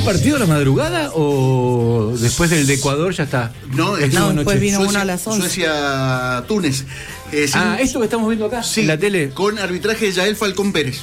un partido a la madrugada o después del de Ecuador ya está? No, después vino uno a las 11. Suecia-Túnez. Esto que estamos viendo acá, sí, en la tele. Con arbitraje de Yael Falcón Pérez.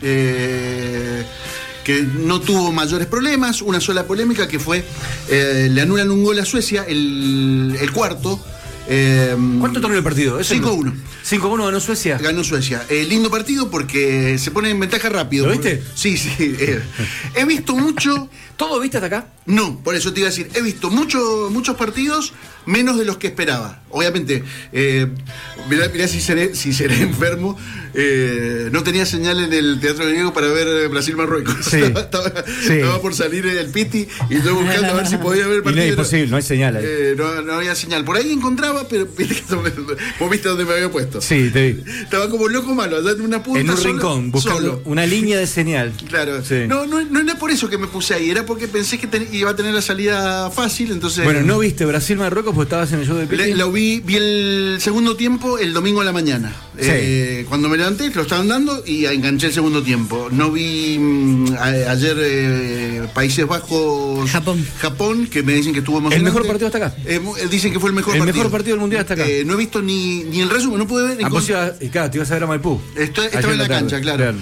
Que no tuvo mayores problemas, una sola polémica que fue, le anulan un gol a Suecia, el cuarto. ¿Cuánto terminó el partido? 5-1. 5-1 ganó Suecia. Ganó Suecia. Lindo partido porque se pone en ventaja rápido. ¿Lo viste? Sí. He visto mucho. ¿Todo viste hasta acá? No, por eso te iba a decir, he visto muchos partidos, menos de los que esperaba. Obviamente, mirá si seré enfermo. No tenía señal en el Teatro Griego para ver Brasil-Marruecos. Sí. Estaba por salir el Piti y yo buscando a ver si podía ver el partido. Y no es posible, no hay señal ahí. No había señal. Por ahí encontraba, pero vos viste dónde me había puesto. Sí, te vi. Estaba como loco malo, allá en una punta. En un rincón, buscando una línea de señal. Claro. Sí. No era por eso que me puse ahí, era porque pensé que iba a tener la salida fácil, entonces... Bueno, ¿no viste Brasil-Marruecos porque estabas en el show de Piti? Lo vi el segundo tiempo el domingo a la mañana. Sí. Cuando me levanté, lo estaban dando y enganché el segundo tiempo. No vi ayer Países Bajos... Japón, que me dicen que estuvo emocionante. ¿El mejor partido hasta acá? Dicen que fue el mejor partido. El mejor partido del Mundial hasta acá. No he visto ni el resumen, no pude ver... Claro, te ibas a ver a Maipú. Estaba en la cancha, claro.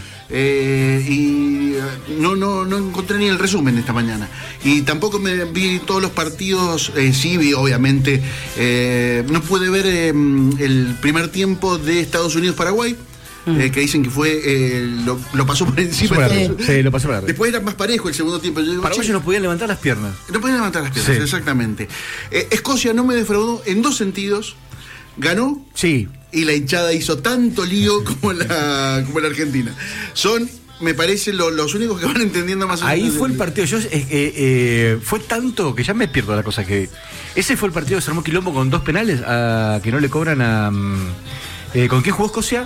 Y no encontré ni el resumen esta mañana. Y tampoco me vi todos los partidos. Sí vi, obviamente. No pude ver el primer tiempo de Estados Unidos-Paraguay. Que dicen que fue lo pasó por encima. Sí, lo pasó por arriba. Después era más parejo el segundo tiempo. Paraguayos no podían levantar las piernas. No podían levantar las piernas, sí. Exactamente. Escocia no me defraudó en dos sentidos. Ganó. Sí. Y la hinchada hizo tanto lío como la Argentina. Son, me parece, los únicos que van entendiendo más o menos. Ahí fue el partido. Fue tanto que ya me pierdo la cosa que... Ese fue el partido que se armó quilombo con 2 penales que no le cobran a... ¿Con quién jugó Escocia?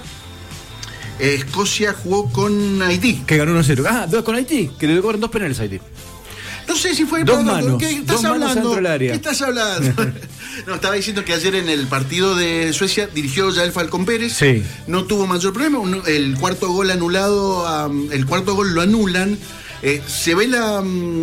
Escocia jugó con Haití. Que ganó 1-0. Con Haití, que le cobran 2 penales a Haití. No sé si fue... Dos manos. ¿Qué estás hablando? Dentro del área. ¿Qué estás hablando? No, estaba diciendo que ayer en el partido de Suecia dirigió Yael Falcón Pérez. Sí. No tuvo mayor problema. El cuarto gol anulado, el cuarto gol lo anulan. Se ve la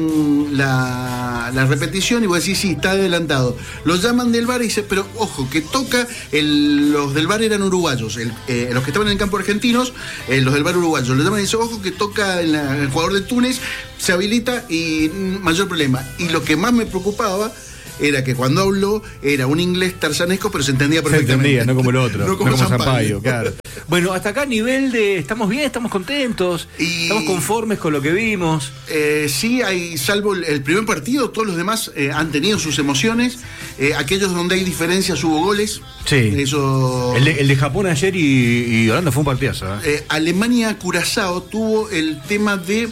repetición y vos decís, sí, está adelantado. Lo llaman del VAR y dice, pero ojo, que toca, los del VAR eran uruguayos, los que estaban en el campo argentinos, los del VAR uruguayos. Lo llaman y dice, ojo, que toca el jugador de Túnez, se habilita y mayor problema. Y lo que más me preocupaba era que cuando habló era un inglés tarzanesco, pero se entendía perfectamente. Se entendía, no como el otro, no como Sampaio, claro. Bueno, hasta acá a nivel de estamos bien, estamos contentos, estamos conformes con lo que vimos. Sí, salvo el primer partido, todos los demás han tenido sus emociones. Aquellos donde hay diferencias hubo goles. Sí. Eso... El de Japón ayer y Holanda fue un partidazo. Alemania-Curazao tuvo el tema de...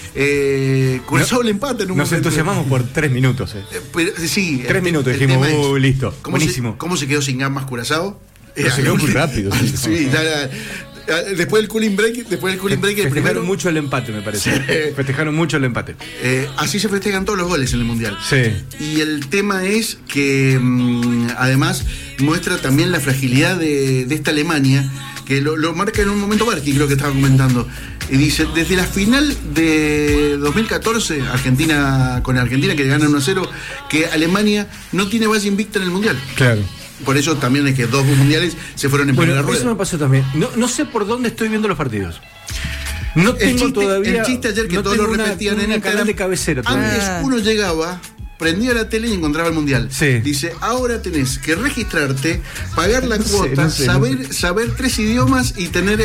Curazao el empate en un nos momento. entusiasmamos por 3 minutos. Pero, sí, 3 minutos dijimos, listo, buenísimo. ¿Cómo se quedó sin gambas Curazao? Se quedó muy rápido. Sí, después del cooling break, festejaron mucho el empate, me parece. Sí. Festejaron mucho el empate. Así se festejan todos los goles en el Mundial. Sí. Y el tema es que además muestra también la fragilidad de esta Alemania, que lo marca en un momento Barqui, creo que estaba comentando. Y dice, desde la final de 2014, Argentina, que le ganan 1-0, que Alemania no tiene base invicta en el Mundial. Claro. Por eso también es que 2 mundiales se fueron en primera rueda. Eso me pasó también. No sé por dónde estoy viendo los partidos. No tengo todavía... El chiste ayer que todos lo repetían en el canal de cabecera. Antes uno llegaba... prendía la tele y encontraba el Mundial. Sí. Dice, ahora tenés que registrarte, pagar la cuota, saber 3 idiomas y tener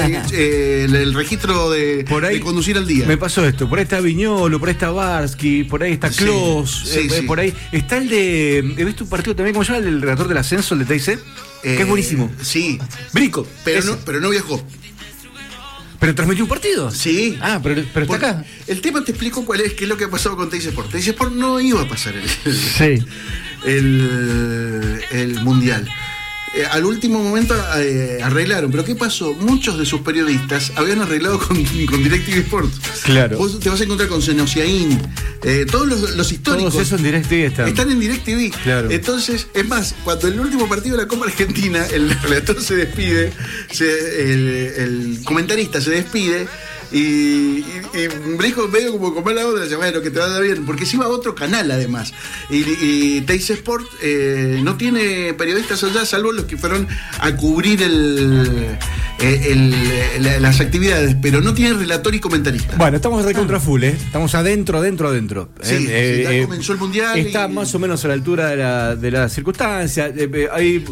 el registro de conducir al día. Me pasó esto, por ahí está Viñolo, por ahí está Barsky, por ahí está Klos, por ahí está el de... He visto un partido también, ¿cómo se llama? El redactor del ascenso, el de TIC, que es buenísimo. Sí. Brico. Pero no viajó. ¿Pero transmitió un partido? Sí. Pero está acá. El tema te explico qué es lo que ha pasado con Teis Sport. Teis Sport no iba a pasar el Mundial. Al último momento arreglaron. ¿Pero qué pasó? Muchos de sus periodistas habían arreglado con DirecTV Sports. Claro. Vos te vas a encontrar con Senociaín. Todos los históricos. Todos esos en DirecTV están en DirecTV. Claro. Entonces, es más, cuando el último partido de la Copa Argentina, el relator se despide, el comentarista se despide, Y Brisco medio como comer la otra, dice, bueno, que te vaya bien, porque se iba a otro canal además. Y Teis Sport no tiene periodistas allá, salvo los que fueron a cubrir las actividades, pero no tiene relator y comentarista. Bueno, estamos recontra full, estamos adentro. Sí, ya comenzó el mundial. Está más o menos a la altura de la circunstancia. Hay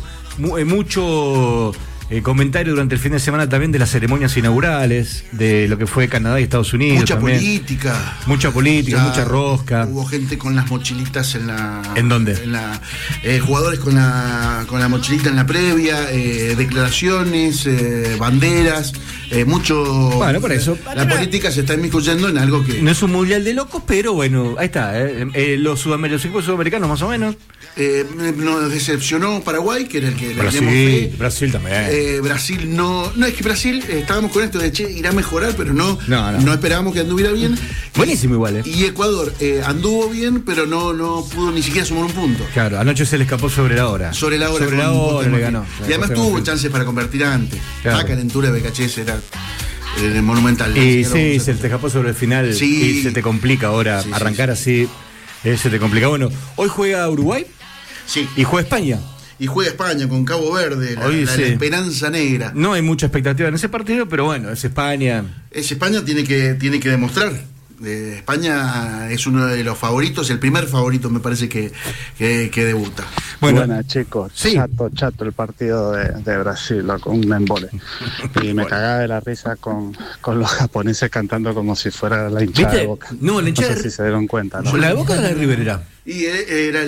mucho comentario durante el fin de semana también de las ceremonias inaugurales, de lo que fue Canadá y Estados Unidos. Mucha también. política. Mucha política, Ya mucha rosca. Hubo gente con las mochilitas en la... ¿En dónde? Jugadores con la mochilita en la previa, declaraciones, banderas, mucho... Bueno, por eso. La política se está inmiscuyendo en algo que... No es un mundial de locos, pero bueno, ahí está. Los equipos sudamericanos más o menos. Nos decepcionó Paraguay, que era el que le teníamos fe. Brasil también. Brasil no es que Brasil estábamos con esto de irá a mejorar, pero no esperábamos que anduviera bien. Buenísimo igual, Y Ecuador anduvo bien, pero no pudo ni siquiera sumar un punto. Claro, anoche se le escapó sobre la hora. Sobre la hora le ganó. Y además tuvo chances para convertir antes. Claro. La calentura de BKHS era monumental. Y sí, se te escapó sobre el final. Sí. Y se te complica ahora arrancar así. Se te complica. Bueno, hoy juega Uruguay. Sí. Y juega España. Y juega España con Cabo Verde, la esperanza negra. No hay mucha expectativa en ese partido, pero bueno, es España. España tiene que demostrar. España es uno de los favoritos, el primer favorito me parece que debuta. Bueno, chicos, sí. chato el partido de Brasil, con un embole. Y me cagaba de la risa con los japoneses cantando como si fuera la hinchada de Boca. No, la hinchada. No sé si se dieron cuenta, ¿no? ¿La de Boca o la de River era? Y era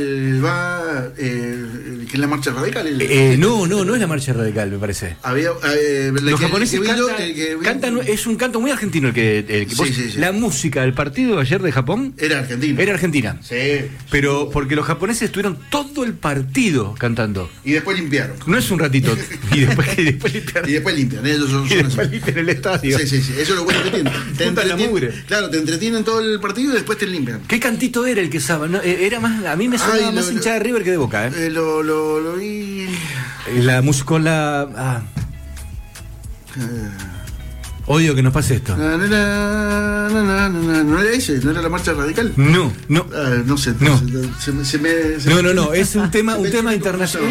que es la marcha radical. No es la marcha radical, me parece. Los japoneses cantan, es un canto muy argentino el que sí. La música del partido ayer de Japón era argentina. Sí. Pero porque los japoneses estuvieron todo el partido cantando. Y después limpiaron. No es un ratito. y después limpiaron. Y después limpian. Ellos son después limpian el estadio. Sí. Eso es lo bueno que tienen. La mugre. Claro, te entretienen todo el partido y después te limpian. ¿Qué cantito era el que estaba? No, era más, a mí me sonaba más hinchada de River que de Boca. Lo vi. La música con la. Odio que nos pase esto. ¿No era ese? ¿No era la marcha radical? No. No sé. No. No. Es un tema internacional.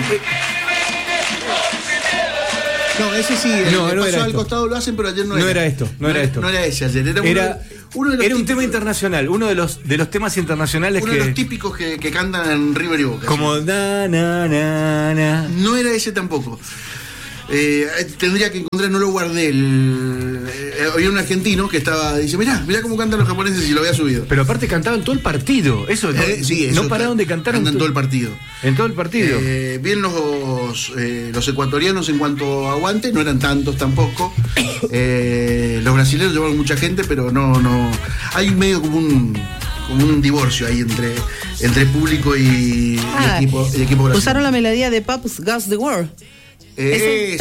No, ese sí. No pasó era al esto. Costado lo hacen, pero ayer no era. No era esto. No era ese ayer. Era un tema internacional, uno de los temas internacionales uno de los típicos que cantan en River y Boca. Como na. No era ese tampoco. Tendría que encontrar, no lo guardé. Había un argentino que dice, mirá cómo cantan los japoneses y lo había subido. Pero aparte cantaban todo el partido. Eso no pararon de cantar en todo el partido. En todo el partido. Bien los ecuatorianos en cuanto a aguante, no eran tantos tampoco. Los brasileños llevaron mucha gente, pero no. Hay medio como un divorcio ahí entre público y equipo brasileño. Usaron la melodía de Paps Gas the World. Ese.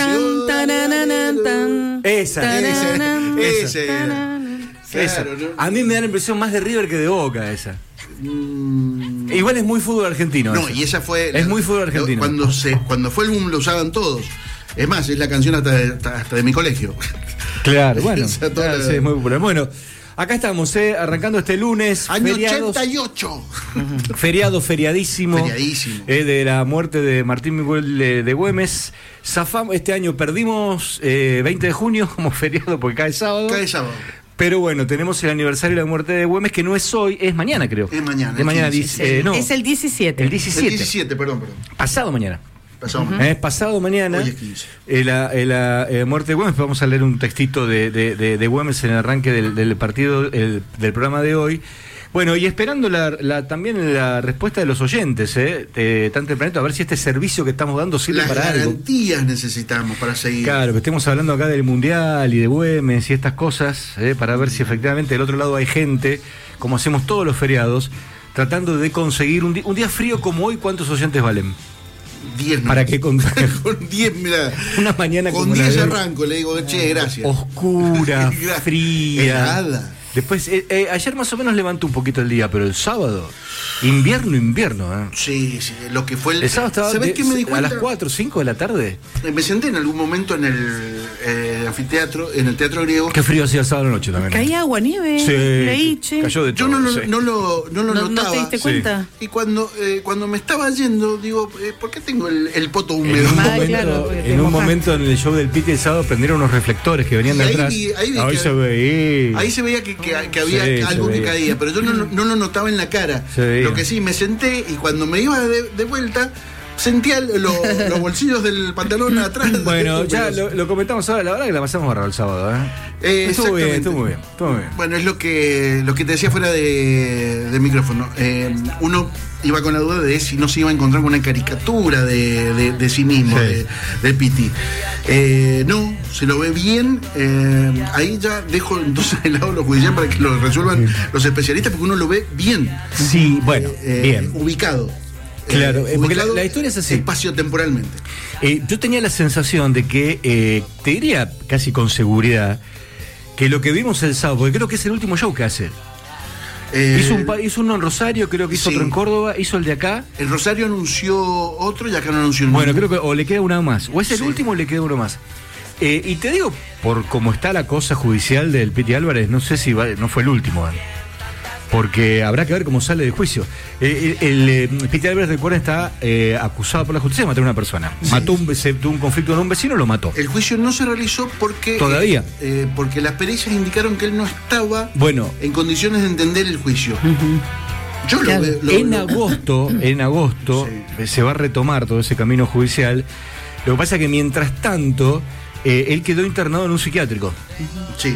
Claro, ¿no? A mí me da la impresión más de River que de Boca esa. Igual es muy fútbol argentino. No, y esa fue. Es muy fútbol argentino. Cuando fue el boom lo usaban todos. Es más, es la canción hasta de mi colegio. Claro, bueno. Sí, es muy popular. Bueno, acá estamos, arrancando este lunes. Año 88. Feriadísimo. De la muerte de Martín Miguel de Güemes. Este año perdimos 20 de junio como feriado porque cae sábado. Pero bueno, tenemos el aniversario de la muerte de Güemes, que no es hoy, es mañana, creo. Es mañana. No. Es el 17. El 17, perdón. Pasado mañana. Pasado mañana. Hoy es 15. La muerte de Güemes. Vamos a leer un textito de Güemes en el arranque del partido, del programa de hoy. Bueno, y esperando también la respuesta de los oyentes, tan tempranito, a ver si este servicio que estamos dando sirve para algo. Las garantías necesitamos para seguir. Claro, que estemos hablando acá del Mundial y de Güemes y estas cosas, para ver si efectivamente del otro lado hay gente, como hacemos todos los feriados, tratando de conseguir un día frío como hoy. ¿Cuántos oyentes valen? 10. ¿Para qué contar? Con 10, mira. Una mañana con 10 arranco, le digo, gracias. Oscura, fría. Helada. Después, ayer más o menos levantó un poquito el día, pero el sábado, invierno. Sí, lo que fue el sábado estaba ¿sabés qué me di cuenta? A las 4 o 5 de la tarde. Me senté en algún momento en anfiteatro, en el Teatro Griego. Qué frío hacía el sábado noche también. Caía agua, nieve, sí, cayó de todo. Yo no lo notaba. ¿No te diste cuenta? Y cuando me estaba yendo, digo, ¿por qué tengo el poto húmedo? En un momento en el show del Piti el sábado prendieron unos reflectores que venían de atrás. Ahí se veía que había algo que caía, pero yo no lo notaba en la cara. Lo que sí, me senté y cuando me iba de vuelta sentía los bolsillos del pantalón atrás. Bueno, ya lo comentamos ahora, la verdad que la pasamos barro el sábado, estuvo muy bien. Bueno, es lo que te decía fuera de micrófono. Uno iba con la duda de si no se iba a encontrar con una caricatura de sí mismo, del Piti. No, se lo ve bien. Ahí ya dejo entonces de lado lo judicial para que lo resuelvan los especialistas, porque uno lo ve bien. Sí, bueno, bien. Ubicado. Claro, porque la historia es así. Espacio-temporalmente. Yo tenía la sensación de que, te diría casi con seguridad, que lo que vimos el sábado, porque creo que es el último show que hace. Hizo uno en Rosario, creo que hizo otro en Córdoba, hizo el de acá. El Rosario anunció otro y acá no anunció ninguno. Bueno, creo que o le queda una más. O es el último o le queda uno más. Y te digo, por cómo está la cosa judicial del Piti Álvarez, no sé si no fue el último. Porque habrá que ver cómo sale del juicio. El Piti Álvarez, recuerda, está acusado por la justicia de matar a una persona. Sí. Tuvo un conflicto con un vecino, lo mató. El juicio no se realizó porque... ¿Todavía? Porque las pericias indicaron que él no estaba en condiciones de entender el juicio. Yo lo veo. En agosto se va a retomar todo ese camino judicial. Lo que pasa es que mientras tanto, él quedó internado en un psiquiátrico. Sí.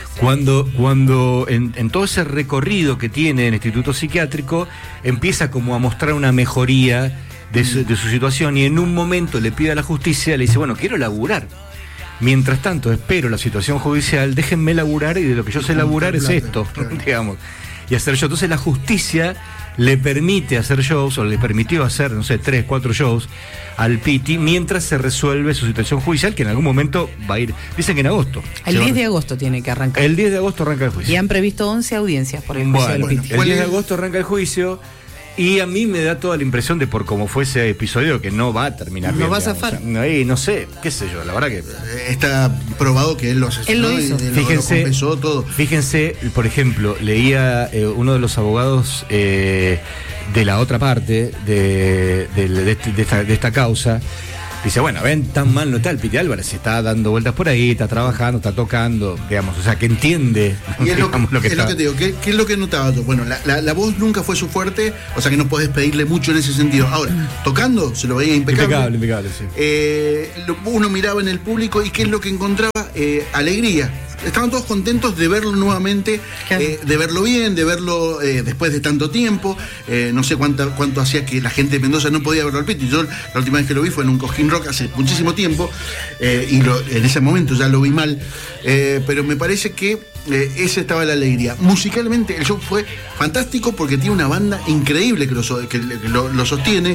Cuando en todo ese recorrido que tiene en el instituto psiquiátrico empieza como a mostrar una mejoría de su situación, y en un momento le pide a la justicia, le dice, bueno, quiero laburar. Mientras tanto espero la situación judicial, déjenme laburar, y de lo que yo sé laburar es esto, digamos, y hacer shows. Entonces la justicia le permite hacer shows, o le permitió hacer, no sé, 3, 4 shows al Piti, mientras se resuelve su situación judicial, que en algún momento va a ir, dicen que en agosto. El 10 de agosto tiene que arrancar. El 10 de agosto arranca el juicio. Y han previsto 11 audiencias por el juicio del Piti. El 10 de agosto arranca el juicio, y a mí me da toda la impresión de, por cómo fue ese episodio, que no va a terminar bien. No va a zafar. No sé, qué sé yo, la verdad que... Está probado que él lo asesinó. Él lo hizo. Fíjense, lo confesó todo. Fíjense, por ejemplo, leía uno de los abogados de la otra parte de esta causa. Dice, bueno, ven, tan mal no está el Piti Álvarez, se está dando vueltas por ahí, está trabajando, está tocando, digamos, o sea, que entiende, y es digamos, lo que te digo, ¿qué es lo que notaba yo? Bueno, la voz nunca fue su fuerte, o sea que no podés pedirle mucho en ese sentido. Ahora, tocando, se lo veía impecable. Impecable, sí. Uno miraba en el público y ¿qué es lo que encontraba? Alegría. Estaban todos contentos de verlo nuevamente, claro. De verlo bien, de verlo después de tanto tiempo. No sé cuánto hacía que la gente de Mendoza no podía verlo al Piti. Yo la última vez que lo vi fue en un Cojín Rock hace muchísimo tiempo, y en ese momento ya lo vi mal, pero me parece que esa estaba la alegría. Musicalmente el show fue fantástico porque tiene una banda increíble que lo sostiene.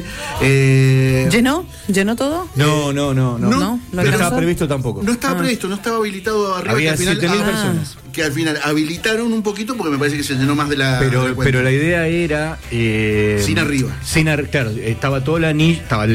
¿Llenó todo? No. No estaba previsto tampoco. No estaba previsto, no estaba habilitado arriba. Había 7.000 personas. Que al final habilitaron un poquito porque me parece que se llenó más de la... Pero la idea era... sin arriba. Claro, estaba todo el anillo, estaba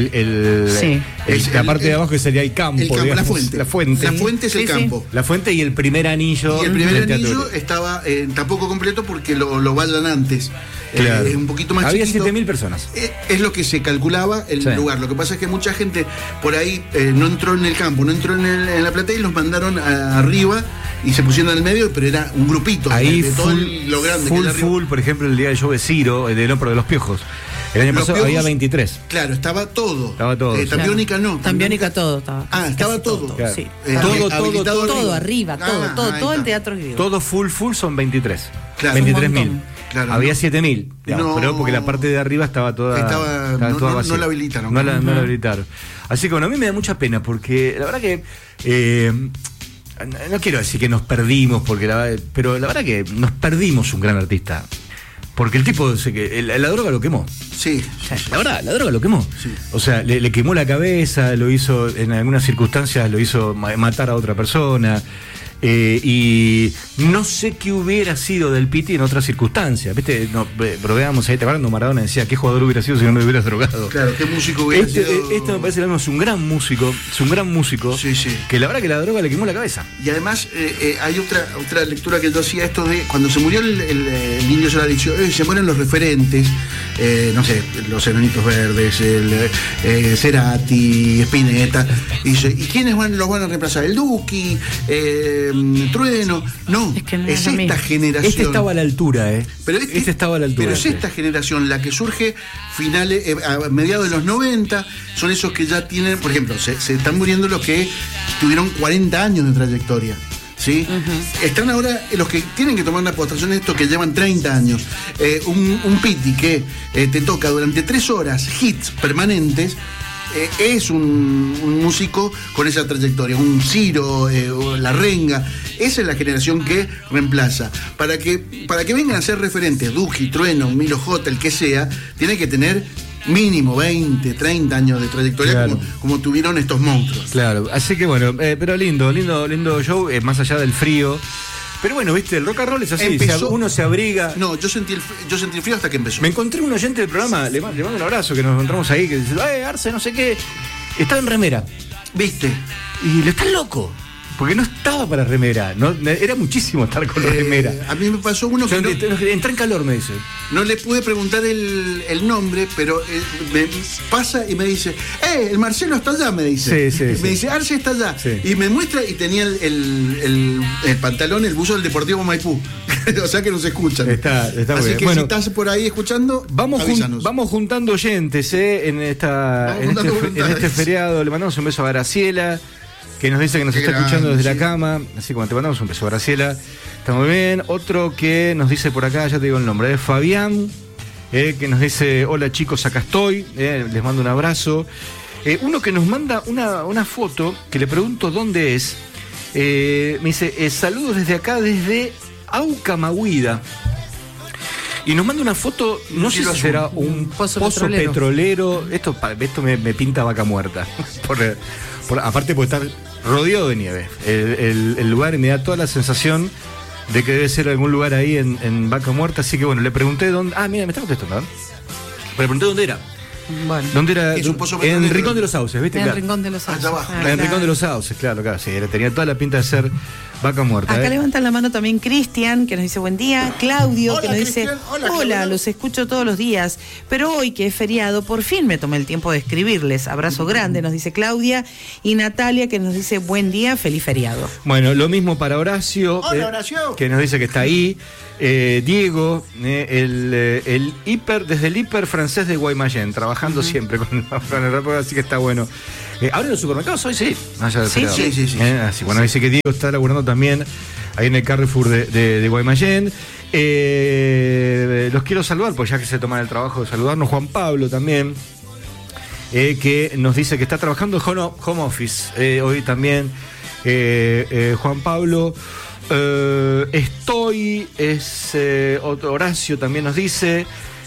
la parte de abajo que sería el campo. Digamos, la fuente. La fuente es el campo. La fuente y el primer anillo. Y el primer anillo estaba tampoco completo porque lo vayan antes. Claro. Es un poquito más Había chiquito. 7.000 personas. Es lo que se calculaba el lugar. Lo que pasa es que mucha gente por ahí no entró en el campo, no entró en la platea, y los mandaron arriba y se pusieron en el medio, pero era un grupito. Ahí de todo lo grande que era arriba. Full, por ejemplo, el día del show de Ciro, de los Piojos. El año pasado había 23. Claro, estaba todo. Tambiónica no. Tambiónica todo estaba. Estaba todo. Claro. Sí. Todo arriba, todo el teatro griego. Todo full son 23. Claro. 23.000. Claro, había 7.000, pero porque la parte de arriba estaba toda vacía. No la habilitaron. No la habilitaron. Así que bueno, a mí me da mucha pena porque la verdad que no quiero decir que nos perdimos, pero la verdad que nos perdimos un gran artista. Porque el tipo, la droga lo quemó. Sí. La verdad, la droga lo quemó. Sí. O sea, le quemó la cabeza, lo hizo, en algunas circunstancias lo hizo matar a otra persona. Y no sé qué hubiera sido del Piti en otras circunstancias. ¿Viste? Pero veamos ahí, te acuerdas, Maradona decía, ¿qué jugador hubiera sido si no me hubieras drogado? Claro, ¿qué músico hubiera sido? Este me parece que es un gran músico, sí, sí. Que la verdad que la droga le quemó la cabeza. Y además hay otra lectura que yo hacía, esto de cuando se murió el Indio Solari, se mueren los referentes, no sé, los Enanitos Verdes, Cerati, Spinetta, y dice, ¿y quiénes los van a reemplazar? El Duki, Trueno. No, es esta generación. Este estaba a la altura, Pero este estaba a la altura. Pero es esta generación la que surge a mediados de los 90, son esos que ya tienen, por ejemplo, se están muriendo los que tuvieron 40 años de trayectoria. ¿Sí? Uh-huh. Están ahora los que tienen que tomar una postración en esto que llevan 30 años. Un Piti que te toca durante 3 horas hits permanentes. Es un músico con esa trayectoria, un Ciro, La Renga. Esa es la generación que reemplaza. Para que vengan a ser referentes, Duki, Trueno, Milo J, el que sea, tiene que tener mínimo 20, 30 años de trayectoria, claro, como tuvieron estos monstruos. Claro, así que bueno, pero lindo show, más allá del frío. Pero bueno, viste, el rock and roll es así, uno se abriga. No, yo sentí el frío hasta que empezó. Me encontré un oyente del programa, le mando un abrazo, que nos encontramos ahí, que dice, Arce, no sé qué, estaba en remera, ¿viste? Y le estás loco. Porque no estaba para remera, era muchísimo estar con remera. A mí me pasó uno que entra en calor, me dice. No le pude preguntar el nombre, pero me pasa y me dice, el Marcelo está allá, me dice. Sí, me dice, Arce está allá. Sí. Y me muestra y tenía el pantalón, el buzo del Deportivo Maipú. O sea que nos escuchan. Está Así muy bien. Que si estás por ahí escuchando, vamos juntando oyentes en este feriado. Le mandamos un beso a Graciela, que nos dice que nos está escuchando desde la cama. Así como te mandamos un beso, Graciela. Está muy bien. Otro que nos dice por acá, ya te digo el nombre, es Fabián, que nos dice, hola chicos, acá estoy. Les mando un abrazo. Uno que nos manda una foto, que le pregunto dónde es. Me dice, saludos desde acá, desde Aucamahuida. Y nos manda una foto, no sé si será un pozo petrolero. Esto me pinta vaca muerta. Aparte por estar rodeado de nieve. El lugar me da toda la sensación de que debe ser algún lugar ahí en Vaca Muerta. Así que bueno, le pregunté dónde. Mira, me está contestando, ¿verdad? Le pregunté dónde era. Bueno. ¿Dónde era? En Rincón de los Sauces, ¿viste? En Rincón de los Sauces. En Rincón de los Sauces, claro, sí. Tenía toda la pinta de ser Vaca Muerta. Acá levantan la mano también Cristian, que nos dice buen día. Claudio, que nos dice, hola, los escucho todos los días, pero hoy que es feriado, por fin me tomé el tiempo de escribirles. Abrazo grande, nos dice Claudia. Y Natalia, que nos dice buen día, feliz feriado. Bueno, lo mismo para Horacio. Hola, Horacio. Que nos dice que está ahí. Diego, desde el hiper francés de Guaymallén, trabajando siempre con el rap, así que está bueno. ¿Abren los supermercados hoy? Sí. Sí. Así, bueno, dice que Diego está laburando también ahí en el Carrefour de Guaymallén. Los quiero saludar, pues ya que se toman el trabajo de saludarnos. Juan Pablo también, que nos dice que está trabajando en home office hoy también. Juan Pablo. Horacio también nos dice.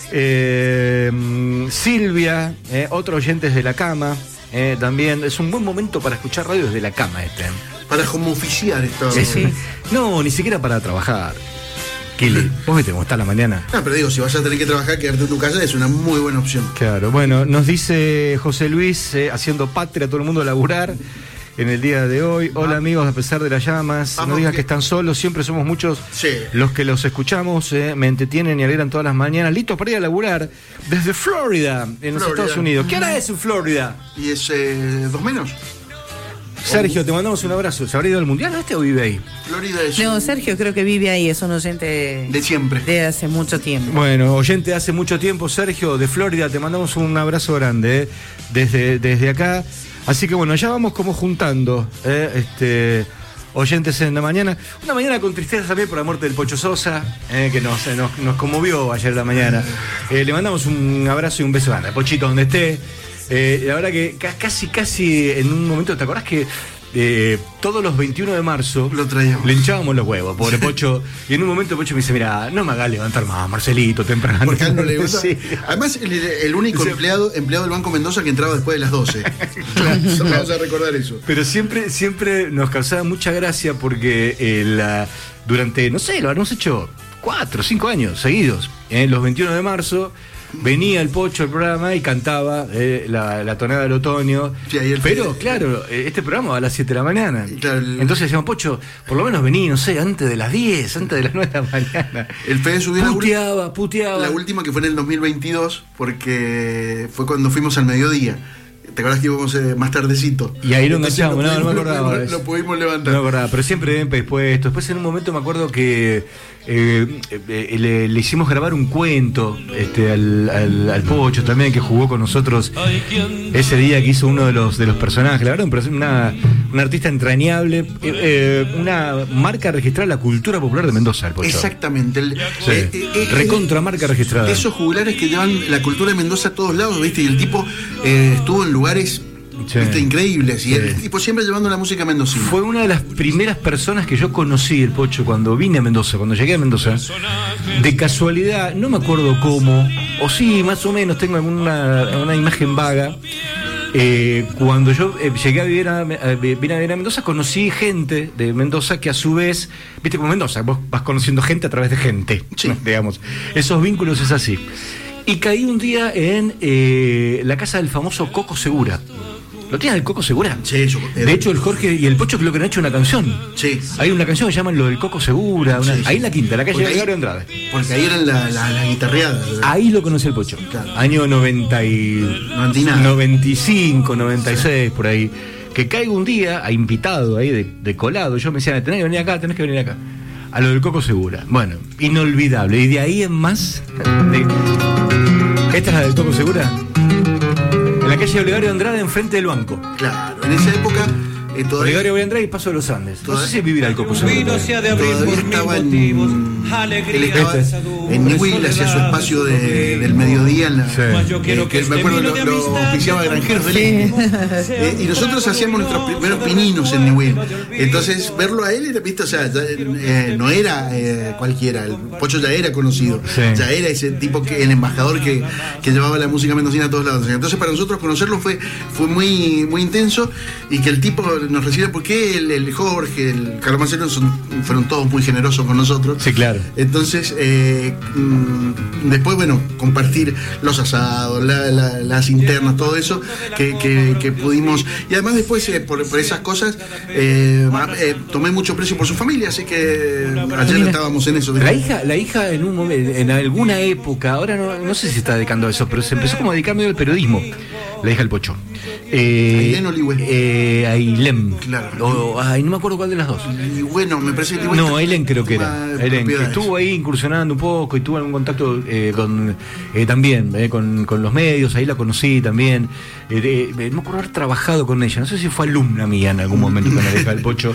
Silvia, otro oyente desde la cama. También es un buen momento para escuchar radio desde la cama para como oficiar esto. Sí. No, ni siquiera para trabajar. Kili, vos viste cómo está la mañana. No, pero digo, si vas a tener que trabajar, quedarte en tu casa es una muy buena opción. Claro, bueno, nos dice José Luis, haciendo patria a todo el mundo a laburar en el día de hoy. Hola amigos, a pesar de las llamas, no digas que están solos, siempre somos muchos los que los escuchamos, me entretienen y alegran todas las mañanas, listos para ir a laburar desde Florida, en los Estados Unidos. ¿Qué hora es en Florida? Y es 2 menos. Sergio, te mandamos un abrazo. ¿Se habrá ido al mundial o vive ahí? Florida es. No, Sergio creo que vive ahí, es un oyente de siempre. De hace mucho tiempo. Bueno, oyente de hace mucho tiempo, Sergio, de Florida, te mandamos un abrazo grande desde acá. Así que bueno, ya vamos como juntando oyentes en la mañana. Una mañana con tristeza también por la muerte del Pocho Sosa, que nos conmovió ayer en la mañana. Le mandamos un abrazo y un beso grande. Pochito, donde esté. La verdad que casi en un momento, ¿te acordás que todos los 21 de marzo le hinchábamos los huevos, pobre Pocho. Y en un momento Pocho me dice, mira, no me hagas levantar más, Marcelito, temprano. Porque a él no le gusta. Sí. Además, el único empleado del Banco Mendoza que entraba después de las 12. Claro. Vamos a recordar eso. Pero siempre nos causaba mucha gracia porque durante, no sé, lo habíamos hecho 4 o 5 años seguidos. Los 21 de marzo venía el Pocho al programa y cantaba la tonada del otoño. Sí, pero claro, este programa va a las 7 de la mañana. Claro, entonces decíamos, Pocho, por lo menos vení, no sé, antes de las 10, antes de las 9 de la mañana. El Fede subió puteaba. La última que fue en el 2022, porque fue cuando fuimos al mediodía. ¿Te acordás que íbamos más tardecito? Y ahí lo enganchamos, no me acordaba. Lo pudimos levantar. No me acordaba, pero siempre bien predispuesto. Después en un momento me acuerdo que le hicimos grabar un cuento al Pocho también, que jugó con nosotros ese día, que hizo uno de los personajes. La verdad, una artista entrañable, una marca registrada de la cultura popular de Mendoza, el Pocho. Exactamente. Recontra marca registrada. Esos juglares que llevan la cultura de Mendoza a todos lados, ¿viste? Y el tipo estuvo en lugares increíbles, y el tipo siempre llevando la música mendocina. Fue una de las primeras personas que yo conocí, el Pocho, cuando vine a Mendoza, cuando llegué a Mendoza. De casualidad, no me acuerdo cómo, o sí, más o menos tengo una imagen vaga. Cuando yo llegué a vivir a Mendoza, conocí gente de Mendoza que a su vez, viste, como Mendoza, vos vas conociendo gente a través de gente, sí. Digamos, esos vínculos es así. Y caí un día en la casa del famoso Coco Segura. ¿Lo tienes el Coco Segura? Sí, de hecho, el Jorge y el Pocho creo que han hecho una canción. Sí. Hay una canción que se llama Lo del Coco Segura. Sí. Ahí en la quinta, la calle de Olegario Andrade. Porque ahí eran las guitarreadas. Ahí lo conocí el Pocho. Claro. Año 95, 96, por ahí. Que caigo un día, a invitado ahí de colado. Yo me decía, tenés que venir acá. A lo del Coco Segura. Bueno, inolvidable. Y de ahí en más. ¿Esta es la del Coco Segura? En la calle Olegario Andrade, enfrente del banco. Claro, en esa época Olegario Andrade y Paso de los Andes. No sé si vivirá el Coco Segura. Todavía estaba en Newell, hacía su espacio del mediodía en la, que me acuerdo lo auspiciaba Granjeros del Este. Y nosotros hacíamos nuestros primeros pininos en Newell. Entonces verlo a él, ¿viste? O sea, no era cualquiera, el Pocho ya era conocido, ya era ese tipo, el embajador que llevaba la música mendocina a todos lados. Entonces para nosotros conocerlo fue muy, muy intenso, y que el tipo nos recibiera, porque el Jorge, el Carlos Marcelo fueron todos muy generosos con nosotros. Sí, claro. Entonces después, bueno, compartir los asados, las internas, todo eso que pudimos, y además después por esas cosas tomé mucho precio por su familia, así que ayer estábamos en eso. La hija en un momento, en alguna época, ahora no sé si se está dedicando a eso, pero se empezó como a dedicar medio al periodismo, la hija del Pocho. Ailén Oligüe. Ailén. Claro. No me acuerdo cuál de las dos. Y bueno, me parece que no, Ailén creo que era. Ailén, que estuvo ahí incursionando un poco y tuvo algún contacto también con los medios, ahí la conocí también. No me acuerdo haber trabajado con ella, no sé si fue alumna mía en algún momento con la hija del Pocho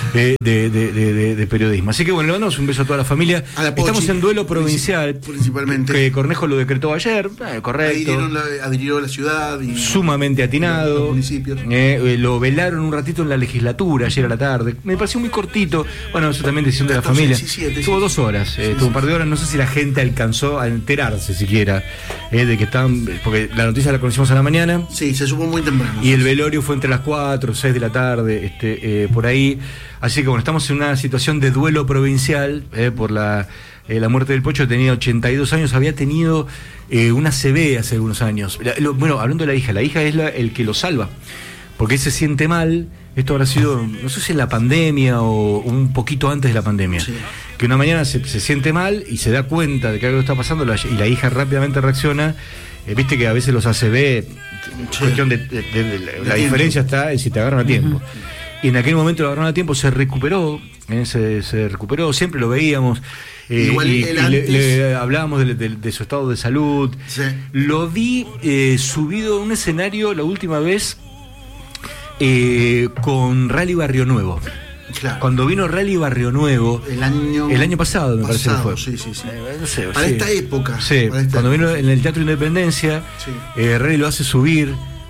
de periodismo. Así que bueno, le mandamos un beso a toda la familia. Estamos en duelo provincial. Principalmente. Que Cornejo lo decretó ayer, correcto. Adhirió a la ciudad. Y sumamente atinado. Lo velaron un ratito en la legislatura ayer a la tarde. Me pareció muy cortito. Bueno, eso también decisión de la familia. Estuvo 2 horas, estuvo un par de horas. No sé si la gente alcanzó a enterarse siquiera de que estaban. Porque la noticia la conocimos a la mañana. Sí, se supo muy temprano. Y el velorio fue entre las 4 o 6 de la tarde, por ahí. Así que bueno, estamos en una situación de duelo provincial por la muerte del Pocho. Tenía 82 años, había tenido una CB hace algunos años. Bueno, hablando de la hija es el que lo salva, porque él se siente mal. Esto habrá sido, no sé si en la pandemia o un poquito antes de la pandemia. Sí. Que una mañana se siente mal y se da cuenta de que algo está pasando, y la hija rápidamente reacciona. Viste que a veces los ACV, cuestión de la diferencia está en si te agarran a tiempo. Y en aquel momento lo agarraron a tiempo, se recuperó, se recuperó, siempre lo veíamos. Le hablábamos de su estado de salud. Sí. Lo vi subido a un escenario la última vez con Rally Barrio Nuevo. Claro. Cuando vino Rally Barrio Nuevo el año pasado, me parece que fue. Sí. No sé, para esta época. Sí, cuando vino en el Teatro Independencia, Rally lo hace subir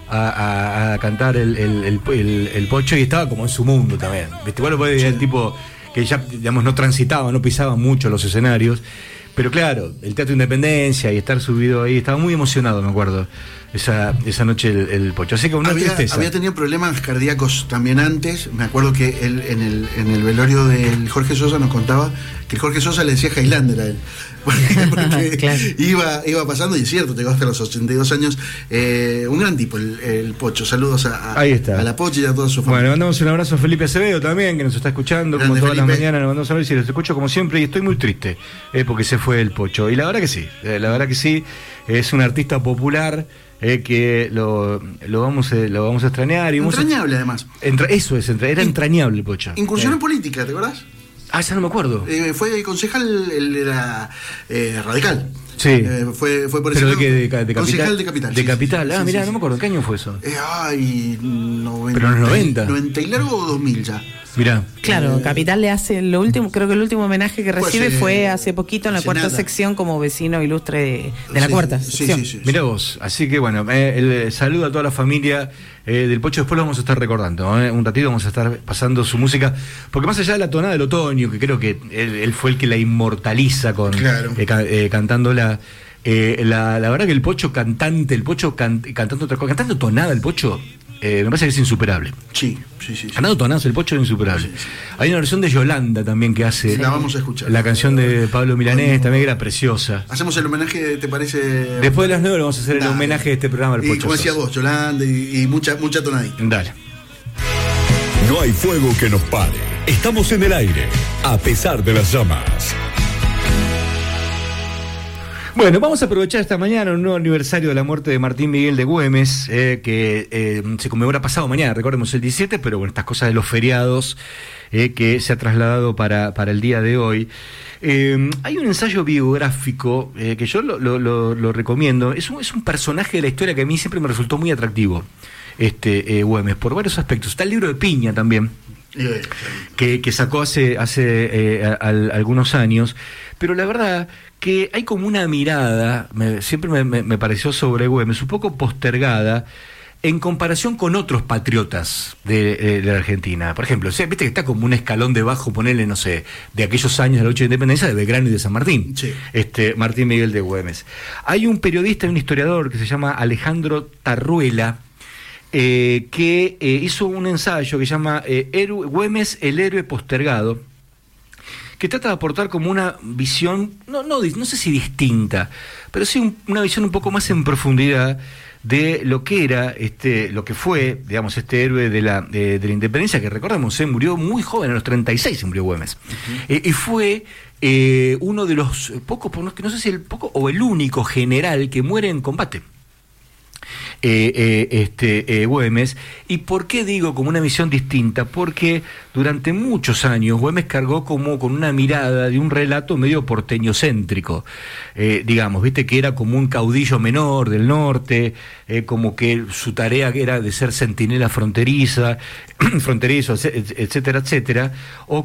a cantar el Pocho y estaba como en su mundo también. ¿Viste? Igual lo puede decir el tipo que ya, digamos, no transitaba, no pisaba mucho los escenarios. Pero claro, el Teatro Independencia y estar subido ahí, estaba muy emocionado, me acuerdo, esa noche el Pocho. Así que una tristeza. Había tenido problemas cardíacos también antes. Me acuerdo que él en el velorio del Jorge Sosa nos contaba que el Jorge Sosa le decía Highlander a él. Porque claro. iba pasando, y es cierto, llegó hasta los 82 años. Un gran tipo, el Pocho. Saludos a la Pocho y a toda su familia. Bueno, le mandamos un abrazo a Felipe Acevedo también, que nos está escuchando, como todas las mañanas. Nos mandamos a ver si los escucho como siempre, y estoy muy triste, porque se fue el Pocho. Y la verdad que sí, es un artista popular. Que lo vamos a extrañar. Y entrañable, además. Era entrañable el Pocho. Incursión en política, ¿te acordás? Ya no me acuerdo. Fue concejal, él era radical. Sí. Fue por ¿pero eso. de Capital? Concejal de Capital. De Capital. Sí, mirá, no me acuerdo. ¿Qué año fue eso? Pero en los 90. 90 y largo o 2000 ya. Mirá. Claro, Capital le hace lo último, creo que el último homenaje que recibe fue hace poquito en la cuarta sección como vecino ilustre de la cuarta sección. Sí. Mirá vos, así que bueno, el saludo a toda la familia del Pocho. Después lo vamos a estar recordando, un ratito vamos a estar pasando su música, porque más allá de la tonada del otoño, que creo que él fue el que la inmortaliza con cantándola. La verdad que el Pocho cantante, cantando otra cosa, cantando tonada el Pocho, me parece que es insuperable. Sí. Cantando tonazo el Pocho es insuperable. Sí. Hay una versión de Yolanda también que hace. La vamos a escuchar. La canción de Pablo Milanés también, que era preciosa. Hacemos el homenaje, ¿te parece? Después de las 9 vamos a hacer el homenaje de este programa al Pocho. Y como decía vos, Yolanda y mucha tonadita. Dale. No hay fuego que nos pare. Estamos en el aire, a pesar de las llamas. Bueno, vamos a aprovechar esta mañana un nuevo aniversario de la muerte de Martín Miguel de Güemes, que se conmemora pasado mañana, recordemos el 17, pero bueno, estas cosas de los feriados que se ha trasladado para el día de hoy. Hay un ensayo biográfico que yo lo recomiendo. Es un personaje de la historia que a mí siempre me resultó muy atractivo, Güemes, por varios aspectos. Está el libro de Piña también, que sacó hace algunos años, pero la verdad que hay como una mirada, siempre me pareció sobre Güemes, un poco postergada en comparación con otros patriotas de la Argentina. Por ejemplo, viste que está como un escalón debajo, ponele, no sé, de aquellos años de la lucha de independencia de Belgrano y de San Martín. Sí. Martín Miguel de Güemes. Hay un periodista y un historiador que se llama Alejandro Tarruela, que hizo un ensayo que se llama Güemes, el héroe postergado, que trata de aportar como una visión, no sé si distinta, pero sí una visión un poco más en profundidad de lo que era, lo que fue, digamos, este héroe de la independencia, que recordemos, murió muy joven, a los 36 murió Güemes. Uh-huh. Y fue uno de los pocos, no sé si el poco o el único general que muere en combate. Güemes. ¿Y por qué digo como una visión distinta? Porque durante muchos años Güemes cargó como con una mirada de un relato medio porteñocéntrico, digamos, viste, que era como un caudillo menor del norte, como que su tarea era de ser centinela fronterizo, etcétera, etcétera, o